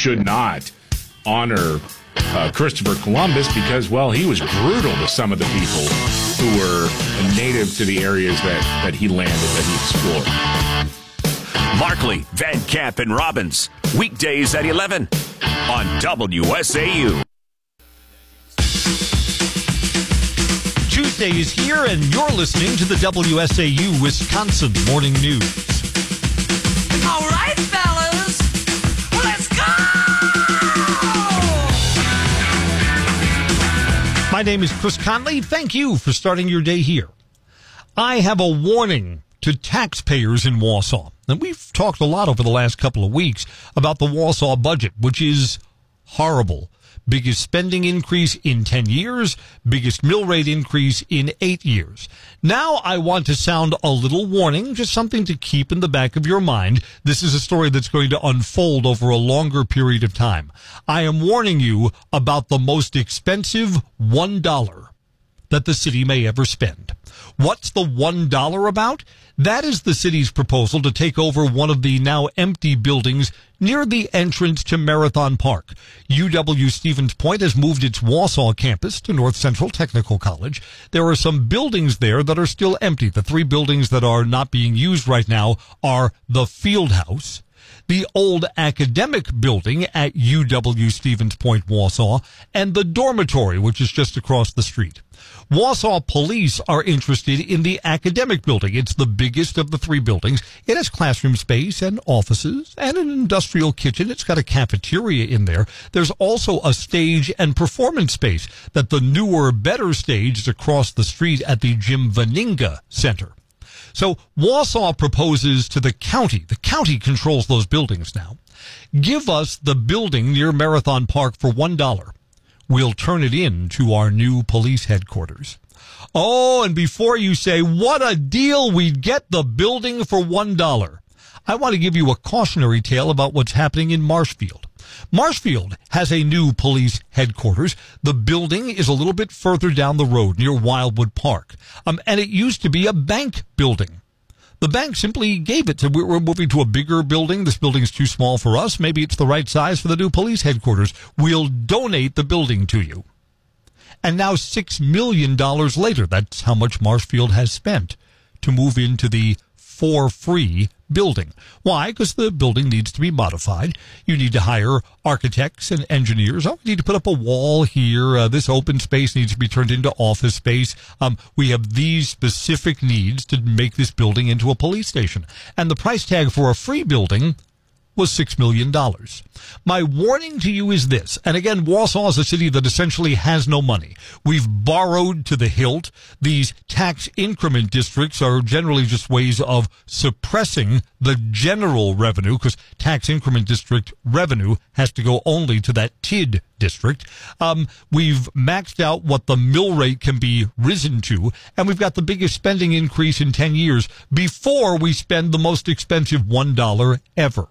should not honor Christopher Columbus because, well, he was brutal to some of the people who were native to the areas that he landed, that he explored. Markley, Van Camp, and Robbins. Weekdays at 11 on WSAU. Tuesday is here, and you're listening to the WSAU Wisconsin Morning News. All right, fellas, let's go! My name is Chris Conley. Thank you for starting your day here. I have a warning to taxpayers in Wausau. And we've talked a lot over the last couple of weeks about the Wausau budget, which is horrible. Biggest spending increase in 10 years, biggest mill rate increase in 8 years. Now I want to sound a little warning, just something to keep in the back of your mind. This is a story that's going to unfold over a longer period of time. I am warning you about the most expensive $1 that the city may ever spend. What's the $1 about? That is the city's proposal to take over one of the now empty buildings near the entrance to Marathon Park. UW Stevens Point has moved its Wausau campus to North Central Technical College. There are some buildings there that are still empty. The 3 buildings that are not being used right now are the Field House, the old academic building at UW Stevens Point, Wausau, and the dormitory, which is just across the street. Wausau police are interested in the academic building. It's the biggest of the 3 buildings. It has classroom space and offices and an industrial kitchen. It's got a cafeteria in there. There's also a stage and performance space that the newer, better stage is across the street at the Jim Vaninga Center. So Wausau proposes to the county controls those buildings now, give us the building near Marathon Park for $1. We'll turn it into our new police headquarters. Oh, and before you say, what a deal, we'd get the building for $1. I want to give you a cautionary tale about what's happening in Marshfield. Marshfield has a new police headquarters. The building is a little bit further down the road near Wildwood Park. And it used to be a bank building. The bank simply gave it. So we're moving to a bigger building. This building's too small for us. Maybe it's the right size for the new police headquarters. We'll donate the building to you. And now $6 million later, that's how much Marshfield has spent to move into the for-free building. Why? Because the building needs to be modified. You need to hire architects and engineers. Oh, we need to put up a wall here. This open space needs to be turned into office space. We have these specific needs to make this building into a police station. And the price tag for a free building was $6 million. My warning to you is this, and again, Wausau is a city that essentially has no money. We've borrowed to the hilt. These tax increment districts are generally just ways of suppressing the general revenue, because tax increment district revenue has to go only to that TID district. We've maxed out what the mill rate can be risen to, and we've got the biggest spending increase in 10 years before we spend the most expensive $1 ever.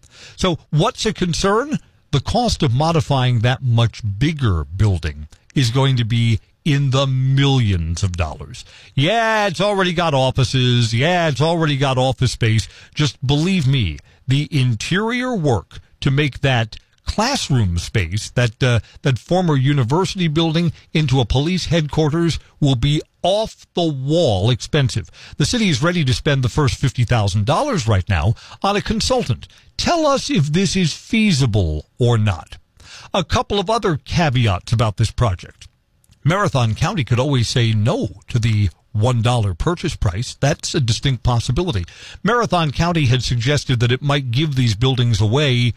So what's a concern? The cost of modifying that much bigger building is going to be in the millions of dollars. Yeah, it's already got offices. Yeah, it's already got office space. Just believe me, the interior work to make that classroom space, that former university building, into a police headquarters will be off the wall expensive. The city is ready to spend the first $50,000 right now on a consultant. Tell us if this is feasible or not. A couple of other caveats about this project. Marathon County could always say no to the $1 purchase price. That's a distinct possibility. Marathon County had suggested that it might give these buildings away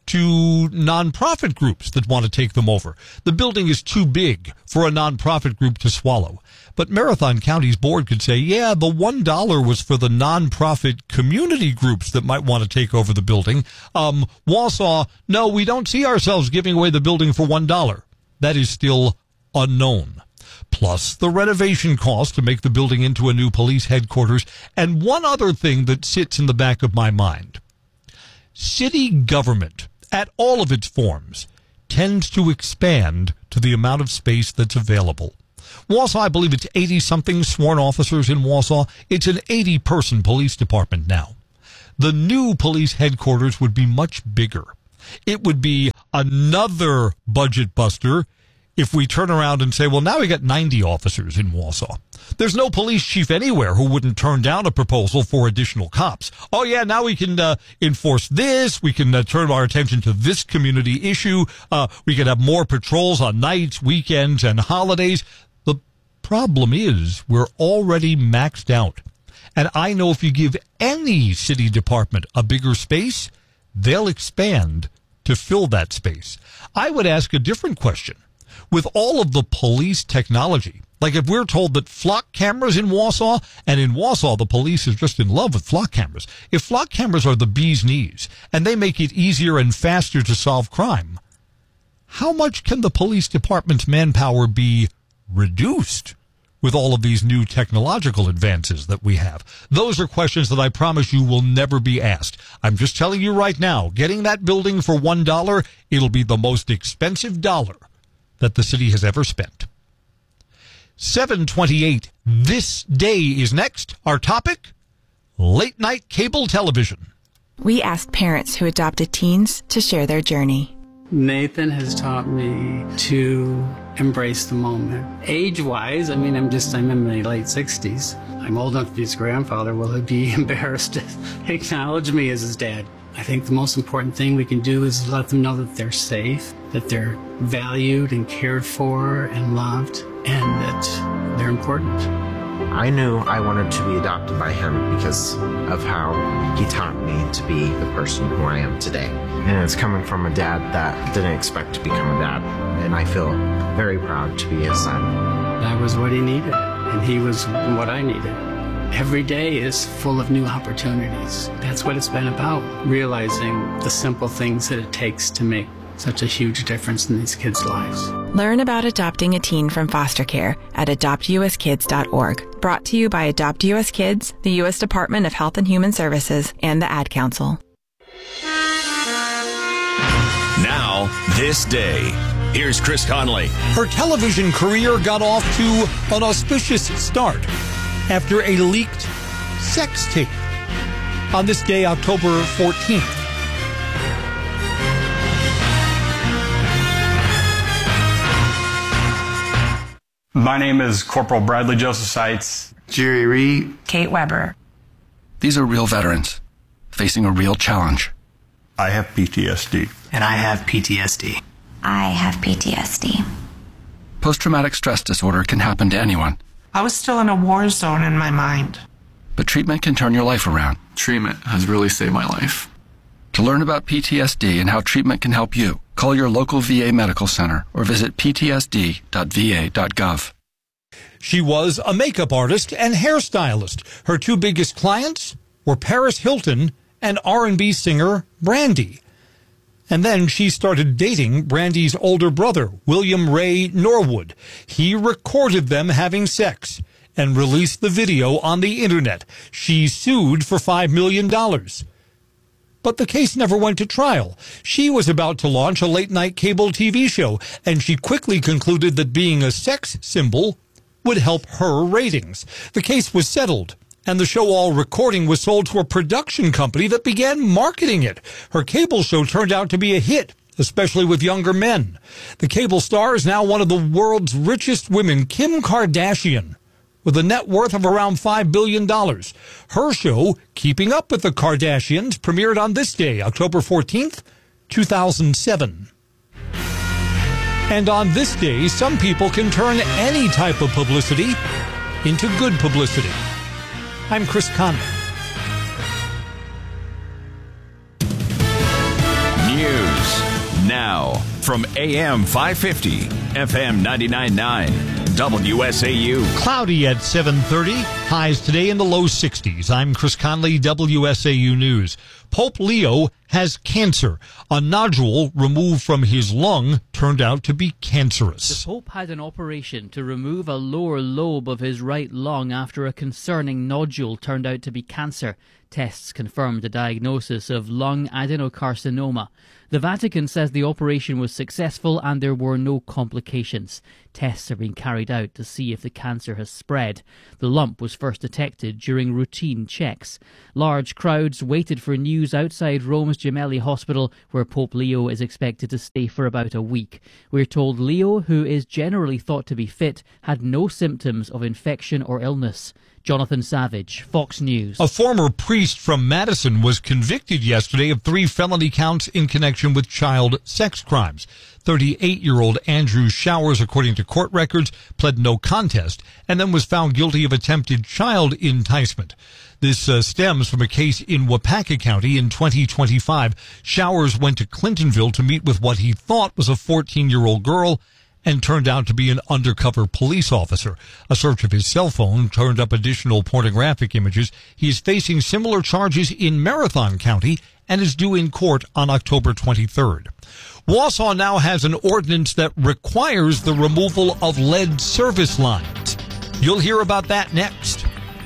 to nonprofit groups that want to take them over. The building is too big for a nonprofit group to swallow. But Marathon County's board could say, yeah, the $1 was for the nonprofit community groups that might want to take over the building. Wausau, no, we don't see ourselves giving away the building for $1. That is still unknown. Plus the renovation cost to make the building into a new police headquarters. And one other thing that sits in the back of my mind. City government, at all of its forms, tends to expand to the amount of space that's available. Wausau, I believe it's 80-something sworn officers in Wausau. It's an 80-person police department now. The new police headquarters would be much bigger. It would be Another budget buster if we turn around and say, well, now we got 90 officers in Wausau. There's no police chief anywhere who wouldn't turn down a proposal for additional cops. Oh, yeah, now we can enforce this. We can turn our attention to this community issue. We can have more patrols on nights, weekends, and holidays. The problem is we're already maxed out. And I know if you give any city department a bigger space, they'll expand to fill that space. I would ask a different question. With all of the police technology, like if we're told that flock cameras in Wausau, and in Wausau the police is just in love with flock cameras, if flock cameras are the bee's knees and they make it easier and faster to solve crime, how much can the police department's manpower be reduced with all of these new technological advances that we have? Those are questions that I promise you will never be asked. I'm just telling you right now, getting that building for $1, it'll be the most expensive dollar that the city has ever spent. 7:28. This day is next. Our topic, late night cable television. We asked parents who adopted teens to share their journey. Nathan has taught me to embrace the moment. Age-wise, I'm in my late 60s. I'm old enough to be his grandfather. Will he be embarrassed to acknowledge me as his dad? I think the most important thing we can do is let them know that they're safe, that they're valued and cared for and loved, and that they're important. I knew I wanted to be adopted by him because of how he taught me to be the person who I am today. And it's coming from a dad that didn't expect to become a dad. And I feel very proud to be his son. That was what he needed, and he was what I needed. Every day is full of new opportunities. That's what it's been about, realizing the simple things that it takes to make such a huge difference in these kids' lives. Learn about adopting a teen from foster care at adoptuskids.org. Brought to you by Adopt US Kids, the U.S. Department of Health and Human Services, and the Ad Council. Now, this day. Here's Chris Conley. Her television career got off to an auspicious start after a leaked sex tape on this day, October 14th. My name is Corporal Bradley Joseph Seitz. Jerry Reed. Kate Weber. These are real veterans facing a real challenge. I have PTSD. And I have PTSD. I have PTSD. Post-traumatic stress disorder can happen to anyone. I was still in a war zone in my mind. But treatment can turn your life around. Treatment has really saved my life. To learn about PTSD and how treatment can help you, call your local VA medical center or visit ptsd.va.gov. She was a makeup artist and hairstylist. Her two biggest clients were Paris Hilton and R&B singer Brandy. And then she started dating Brandy's older brother, William Ray Norwood. He recorded them having sex and released the video on the internet. She sued for $5 million. But the case never went to trial. She was about to launch a late-night cable TV show, and she quickly concluded that being a sex symbol would help her ratings. The case was settled, and the show-all recording was sold to a production company that began marketing it. Her cable show turned out to be a hit, especially with younger men. The cable star is now one of the world's richest women, Kim Kardashian, with a net worth of around $5 billion. Her show, Keeping Up with the Kardashians, premiered on this day, October 14th, 2007. And on this day, some people can turn any type of publicity into good publicity. I'm Chris Conley. News now from AM 550, FM 99.9, WSAU. Cloudy at 7:30. Highs today in the low 60s. I'm Chris Conley, WSAU News. Pope Leo has cancer. A nodule removed from his lung turned out to be cancerous. The Pope had an operation to remove a lower lobe of his right lung after a concerning nodule turned out to be cancer. Tests confirmed a diagnosis of lung adenocarcinoma. The Vatican says the operation was successful and there were no complications. Tests are being carried out to see if the cancer has spread. The lump was first detected during routine checks. Large crowds waited for news outside Rome's Gemelli Hospital, where Pope Leo is expected to stay for about a week. We're told Leo, who is generally thought to be fit, had no symptoms of infection or illness. Jonathan Savage, Fox News. A former priest from Madison was convicted yesterday of 3 felony counts in connection with child sex crimes. 38-year-old Andrew Showers, according to court records, pled no contest and then was found guilty of attempted child enticement. This stems from a case in Wapaka County in 2025. Showers went to Clintonville to meet with what he thought was a 14-year-old girl and turned out to be an undercover police officer. A search of his cell phone turned up additional pornographic images. He is facing similar charges in Marathon County and is due in court on October 23rd. Wausau now has an ordinance that requires the removal of lead service lines. You'll hear about that next.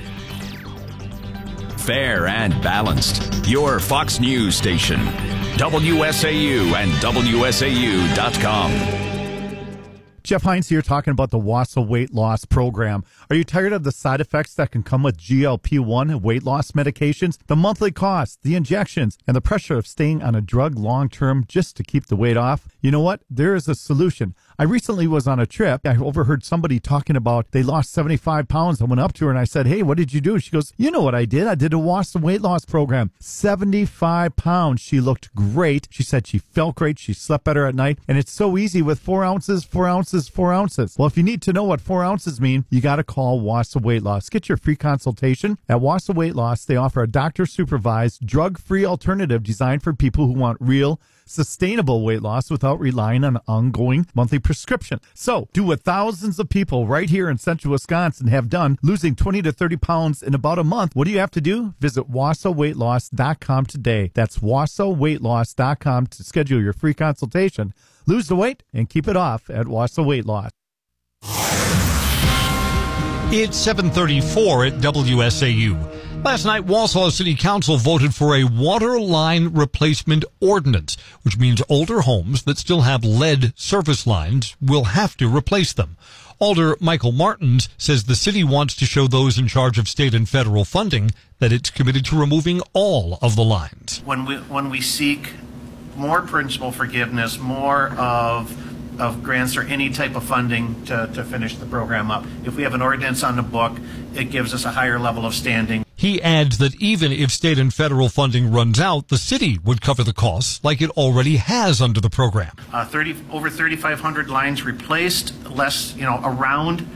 Fair and balanced. Your Fox News station. WSAU and WSAU.com. Jeff Hines here talking about the Wausau weight loss program. Are you tired of the side effects that can come with GLP-1 weight loss medications, the monthly costs, the injections, and the pressure of staying on a drug long-term just to keep the weight off? You know what? There is a solution. I recently was on a trip. I overheard somebody talking about they lost 75 pounds. I went up to her and I said, "Hey, what did you do?" She goes, "You know what I did? I did a Wausau weight loss program. 75 pounds. She looked great. She said she felt great. She slept better at night. And it's so easy with 4 ounces, 4 ounces, 4 ounces. Well, if you need to know what 4 ounces mean, you got to call Wausau Weight Loss. Get your free consultation. At Wausau Weight Loss, they offer a doctor-supervised, drug-free alternative designed for people who want real, sustainable weight loss without relying on an ongoing monthly prescription. So, do what thousands of people right here in central Wisconsin have done, losing 20 to 30 pounds in about a month. What do you have to do? Visit WausauWeightLoss.com today. That's WausauWeightLoss.com to schedule your free consultation. Lose the weight and keep it off at Wausau Weight Loss. It's 7:34 at WSAU. Last night, Wausau City Council voted for a water line replacement ordinance, which means older homes that still have lead service lines will have to replace them. Alder Michael Martins says the city wants to show those in charge of state and federal funding that it's committed to removing all of the lines. When we seek more principal forgiveness, more of grants or any type of funding to finish the program up. If we have an ordinance on the book, it gives us a higher level of standing. He adds that even if state and federal funding runs out, the city would cover the costs like it already has under the program. Over 3,500 lines replaced, around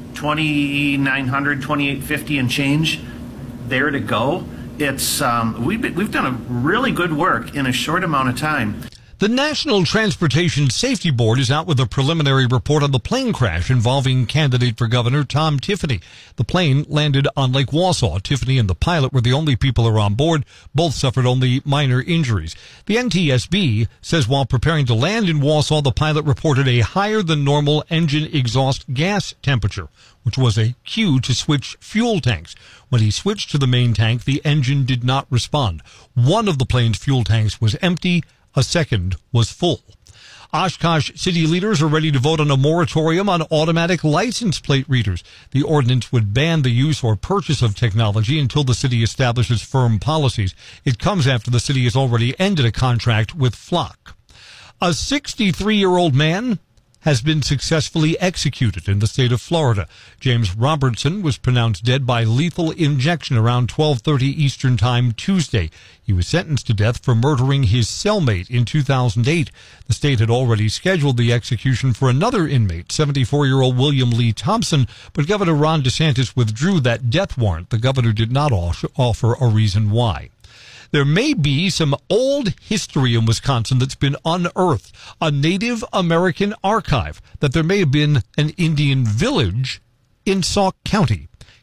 2,900, 2,850 and change there to go. It's we've done a really good work in a short amount of time. The National Transportation Safety Board is out with a preliminary report on the plane crash involving candidate for governor Tom Tiffany. The plane landed on Lake Wausau. Tiffany and the pilot were the only people who were on board. Both suffered only minor injuries. The NTSB says while preparing to land in Wausau, the pilot reported a higher than normal engine exhaust gas temperature, which was a cue to switch fuel tanks. When he switched to the main tank, the engine did not respond. One of the plane's fuel tanks was empty. A second was full. Oshkosh city leaders are ready to vote on a moratorium on automatic license plate readers. The ordinance would ban the use or purchase of technology until the city establishes firm policies. It comes after the city has already ended a contract with Flock. A 63-year-old man has been successfully executed in the state of Florida. James Robertson was pronounced dead by lethal injection around 12:30 Eastern Time Tuesday. He was sentenced to death for murdering his cellmate in 2008. The state had already scheduled the execution for another inmate, 74-year-old William Lee Thompson, but Governor Ron DeSantis withdrew that death warrant. The governor did not offer a reason why. There may be some old history in Wisconsin that's been unearthed, a Native American archive, that there may have been an Indian village in Sauk County.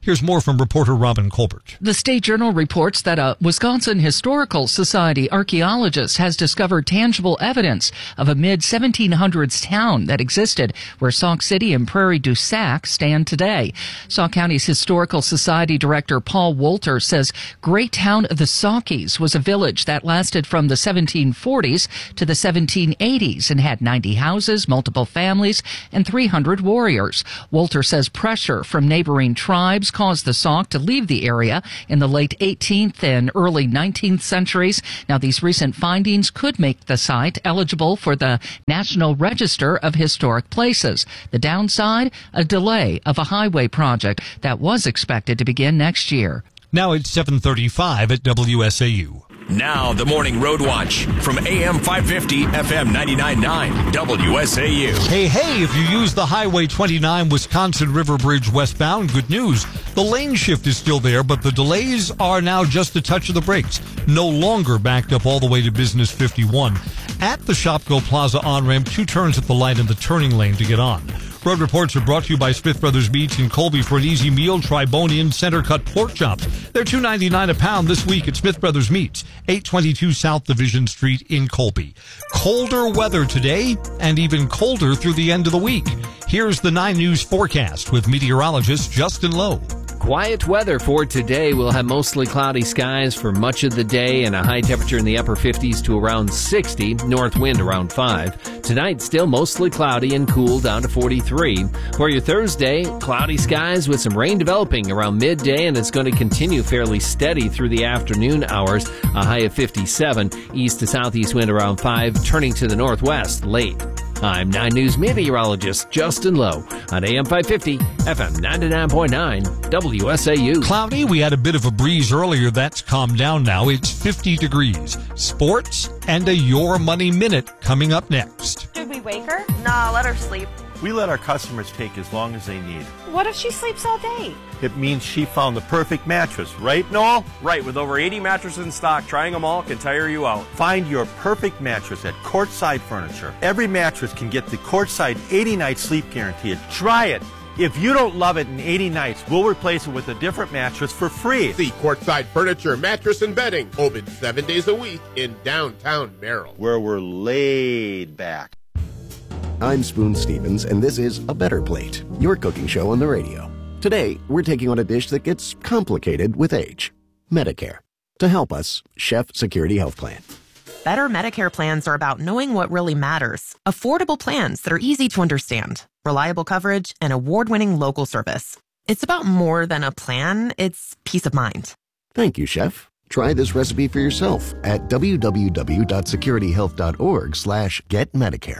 Here's more from reporter Robin Colbert. The State Journal reports that a Wisconsin Historical Society archaeologist has discovered tangible evidence of a mid-1700s town that existed where Sauk City and Prairie du Sac stand today. Sauk County's Historical Society Director Paul Wolter says Great Town of the Saukies was a village that lasted from the 1740s to the 1780s and had 90 houses, multiple families, and 300 warriors. Wolter says pressure from neighboring tribes caused the Sauk to leave the area in the late 18th and early 19th centuries. Now, these recent findings could make the site eligible for the National Register of Historic Places. The downside, a delay of a highway project that was expected to begin next year. Now it's 7:35 at WSAU. Now the Morning Road Watch from AM 550, FM 99.9, WSAU. Hey, if you use the Highway 29 Wisconsin River Bridge westbound, good news. The lane shift is still there, but the delays are now just a touch of the brakes. No longer backed up all the way to Business 51. At the Shopko Plaza on-ramp, 2 turns at the light in the turning lane to get on. Road reports are brought to you by Smith Brothers Meats in Colby. For an easy meal, try bone-in center-cut pork chops. They're $2.99 a pound this week at Smith Brothers Meats, 822 South Division Street in Colby. Colder weather today and even colder through the end of the week. Here's the 9 News forecast with meteorologist Justin Lowe. Quiet weather for today. We'll have mostly cloudy skies for much of the day and a high temperature in the upper 50s to around 60, north wind around 5. Tonight, still mostly cloudy and cool down to 43. For your Thursday, cloudy skies with some rain developing around midday, and it's going to continue fairly steady through the afternoon hours. A high of 57, east to southeast wind around 5, turning to the northwest late. I'm 9 News meteorologist Justin Lowe on AM 550, FM 99.9, WSAU. Cloudy. We had a bit of a breeze earlier. That's calmed down now. It's 50 degrees. Sports and a Your Money Minute coming up next. Should we wake her? Nah, let her sleep. We let our customers take as long as they need. What if she sleeps all day? It means she found the perfect mattress, right, Noel? Right, with over 80 mattresses in stock, trying them all can tire you out. Find your perfect mattress at Courtside Furniture. Every mattress can get the Courtside 80-night sleep guarantee. Try it. If you don't love it in 80 nights, we'll replace it with a different mattress for free. See Courtside Furniture, Mattress and Bedding, open 7 days a week in downtown Merrill, where we're laid back. I'm Spoon Stevens, and this is A Better Plate, your cooking show on the radio. Today, we're taking on a dish that gets complicated with age, Medicare. To help us, Chef Security Health Plan. Better Medicare plans are about knowing what really matters. Affordable plans that are easy to understand, reliable coverage, and award-winning local service. It's about more than a plan, it's peace of mind. Thank you, Chef. Try this recipe for yourself at www.securityhealth.org/getmedicare.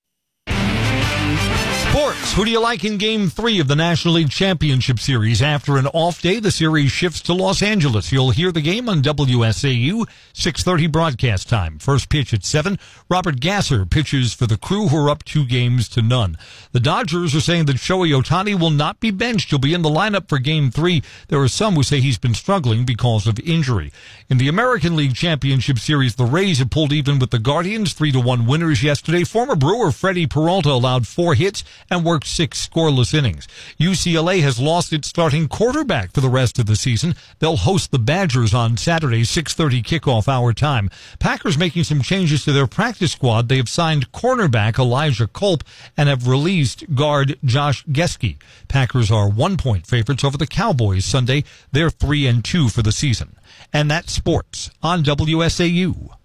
Sports. Who do you like in Game 3 of the National League Championship Series? After an off day, the series shifts to Los Angeles. You'll hear the game on WSAU, 6:30 broadcast time. First pitch at 7. Robert Gasser pitches for the Crew, who are up 2-0. The Dodgers are saying that Shohei Ohtani will not be benched. He'll be in the lineup for Game 3. There are some who say he's been struggling because of injury. In the American League Championship Series, the Rays have pulled even with the Guardians, 3-1 winners yesterday. Former Brewer Freddie Peralta allowed 4 hits and worked 6 scoreless innings. UCLA has lost its starting quarterback for the rest of the season. They'll host the Badgers on Saturday, 6:30 kickoff hour time. Packers making some changes to their practice squad. They have signed cornerback Elijah Culp and have released guard Josh Geske. Packers are 1-point favorites over the Cowboys Sunday. They're 3-2 for the season. And that's sports on WSAU.